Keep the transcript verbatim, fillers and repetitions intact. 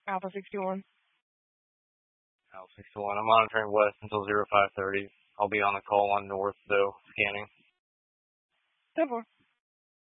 Alpha sixty-one. Alpha sixty-one. I'm monitoring west until zero five thirty. I'll be on the call on north, though, scanning. ten four.